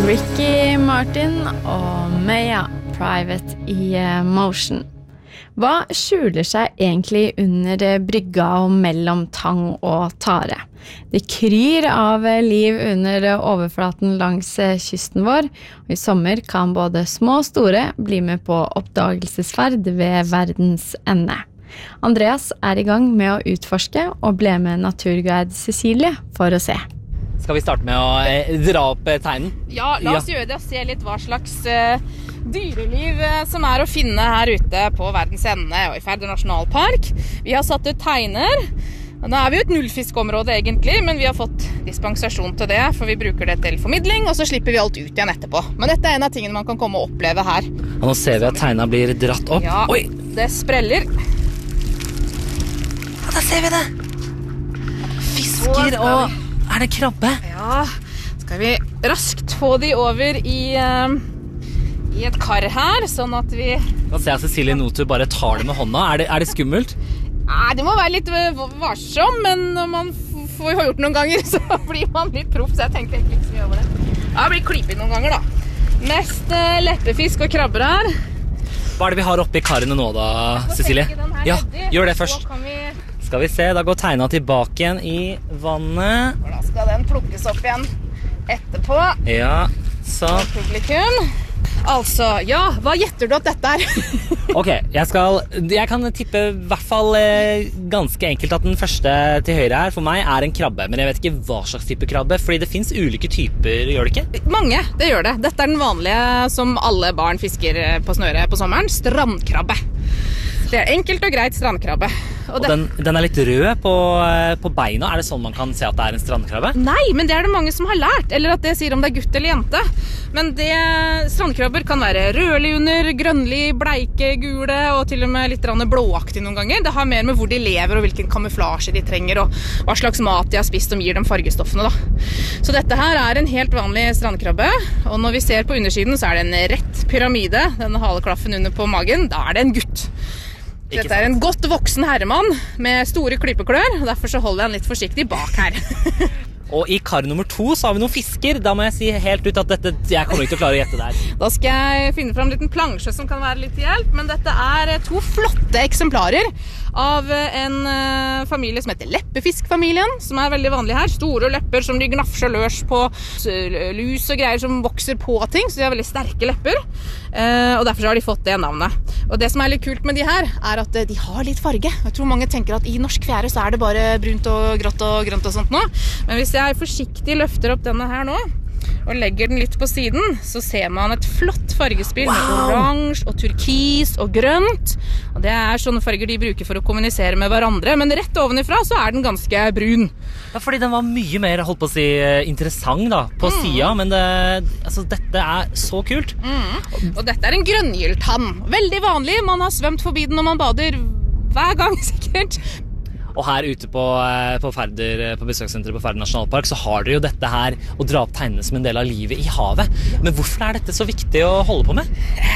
Ricky Martin og Maya, Private i Motion. Hva skjuler seg egentlig under brygga og mellom tang og tare? Det kryr av liv under overflaten langs kysten vår, og i sommer kan både små og store bli med på oppdagelsesferd ved verdens ende. Andreas i gang med å utforske og ble med naturguide Cecilie for å se. Skal vi starte med å dra opp tegnen? Ja, la oss gjøre det og se litt hva slags dyreliv som å finne her ute på verdens ende og i Færder nasjonalpark. Vi har satt ut tegner. Nå vi jo et nullfiskområde egentlig, men vi har fått dispensasjon til det, for vi bruker det til formidling, og så slipper vi alt ut igjen etterpå. Men dette en av tingene man kan komme og oppleve her. Og nå ser vi at tegna blir dratt opp. Ja, oi! Det spreller. Ja, der ser vi det! Fisker og... det krabbe? Ja, skal vi raskt få de over i et kar her, sånn at vi... Nå ser jeg Cecilie Notu bare tar det med hånda. Er det skummelt? Nei, det må være litt varsom, men når man får gjort noen ganger, så blir man litt proff, så jeg tenker egentlig ikke så mye over det. Ja, det blir klippet noen ganger da. Mest leppefisk og krabber her. Hva det vi har oppe i karene nå da, Cecilie? Ja, gjør det først. Skal vi se, da går tegna tilbake igjen i vannet. Og da skal den plukkes opp igjen etterpå. Ja, så... Publikum. Altså, ja, hva gjetter du at dette Ok, jeg kan tippe I hvert fall ganske enkelt at den første til høyre her for meg en krabbe, men jeg vet ikke hva slags type krabbe, fordi det finnes ulike typer, gjør det ikke? Mange, det gjør det. Dette den vanlige som alle barn fisker på snøre på sommeren, strandkrabbe. Det enkelt og greit strandkrabbe. Og den litt rød på beina. Det sånn man kan se at det en strandkrabbe? Nei, men det det mange som har lært, eller at det sier om det gutt eller jente. Men strandkrabber kan være rødlig under, grønnlig, bleike, gule, og til og med litt blåaktig noen ganger. Det har mer med hvor de lever og hvilken kamuflasje de trenger, og hva slags mat de har spist som gir dem fargestoffene da. Så dette her en helt vanlig strandkrabbe, og når vi ser på undersiden så det en rett pyramide, denne haleklaffen under på magen, da det en gutt. Dette en godt voksen herremann med store klypeklør, og derfor så holder jeg han litt forsiktig bak her. Og i kar nummer 2 så har vi noen fisker. Da må jeg si helt ut at jeg kommer ikke til å klare å gjette der. Da skal jeg finne fram en liten plansje som kan være litt hjelp, men dette 2 flotte eksemplarer av en familie som heter leppefiskfamilien, som veldig vanlig her. Store lepper som de gnafser løs på, lus og greier som vokser på ting, så de har veldig sterke lepper, og derfor har de fått det navnet. Og det som litt kult med de her, at de har litt farge. Jeg tror mange tenker at i norsk fjære så det bare brunt og grått og grønt og sånt nå, men hvis jeg forsiktig løfter opp denne her nå, og legger den litt på siden, så ser man et flott fargespill med oransje og turkis og grønt. Og det sånne farger de bruker for å kommunisere med hverandre, men rett ovenifra så den ganske brun. Ja, fordi den var mye mer, holdt på å si, interessant da, på siden, men dette så kult. Og dette en grønngyltann. Veldig vanlig, man har svømt forbi den når man bader hver gang sikkert. Og her ute på Færder, på besøkssenteret på Færder nasjonalpark, så har dere jo dette her å dra opp tegnene som en del av livet i havet. Men hvorfor dette så viktig å holde på med?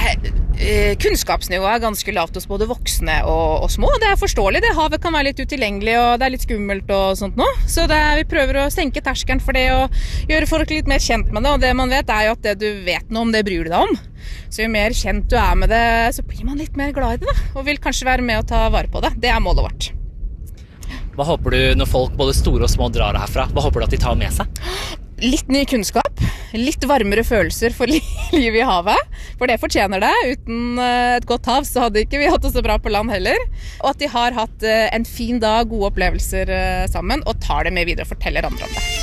Kunnskapsnivået ganske lavt hos både voksne og små. Det forståelig, det havet kan være litt utilgjengelig, og det litt skummelt og sånt nå. Så vi prøver å senke terskelen for det, og gjøre folk litt mer kjent med det. Og det man vet jo at det du vet noe om, det bryr du deg om. Så jo mer kjent du med det, så blir man litt mer glad i det da, og vil kanskje være med å ta vare på det. Det målet vårt. Hva håper du når folk, både store og små, drar herfra? Hva håper du at de tar med seg? Litt ny kunnskap, litt varmere følelser for livet i havet, for det fortjener det. Uten et godt hav så hadde ikke vi hatt det så bra på land heller. Og at de har hatt en fin dag, gode opplevelser sammen, og tar det med videre og forteller andre om det.